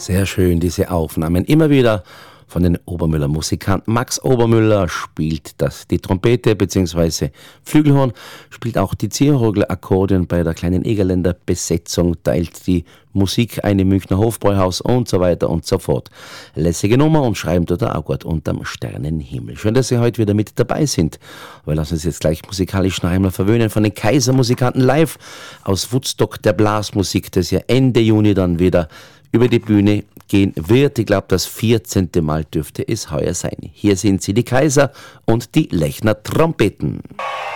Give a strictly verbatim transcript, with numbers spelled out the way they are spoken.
Sehr schön, diese Aufnahmen. Immer wieder von den Obermüller Musikanten. Max Obermüller spielt das, die Trompete bzw. Flügelhorn, spielt auch die Zierorgel, Akkordeon bei der kleinen Egerländer Besetzung, teilt die Musik ein im Münchner Hofbräuhaus und so weiter und so fort. Lässige Nummer und schreiben dort auch gut unterm Sternenhimmel. Schön, dass Sie heute wieder mit dabei sind. Wir lassen uns jetzt gleich musikalisch noch einmal verwöhnen von den Kaisermusikanten live aus Woodstock, der Blasmusik, das ja Ende Juni dann wieder über die Bühne gehen wird. Ich glaube, das vierzehnte Mal dürfte es heuer sein. Hier sind sie, die Kaiser und die Lechner Trompeten.